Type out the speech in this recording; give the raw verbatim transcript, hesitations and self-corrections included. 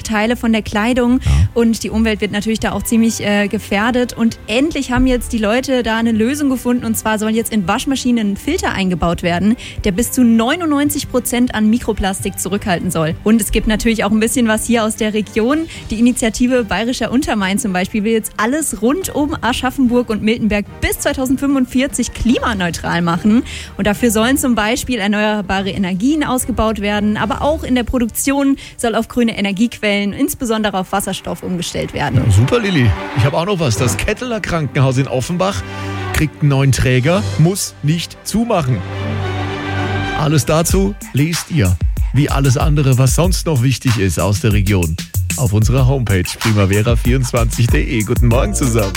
Ersatzteile von der Kleidung ja. und die Umwelt wird natürlich da auch ziemlich äh, gefährdet. Und endlich haben jetzt die Leute da eine Lösung gefunden und zwar sollen jetzt in Waschmaschinen ein Filter eingebaut werden, der bis zu neunundneunzig Prozent an Mikroplastik zurückhalten soll. Und es gibt natürlich auch ein bisschen was hier aus der Region. Die Initiative Bayerischer Untermain zum Beispiel will jetzt alles rund um Aschaffenburg und Miltenberg bis zweitausendfünfundvierzig klimaneutral machen. Und dafür sollen zum Beispiel erneuerbare Energien ausgebaut werden, aber auch in der Produktion soll auf grüne Energiequellen, insbesondere auf Wasserstoff, umgestellt werden. Ja, super, Lilly. Ich habe auch noch was. Das Ketteler Krankenhaus in Offenbach kriegt einen neuen Träger, muss nicht zumachen. Alles dazu lest ihr, wie alles andere, was sonst noch wichtig ist aus der Region, auf unserer Homepage primavera vierundzwanzig punkt de. Guten Morgen zusammen.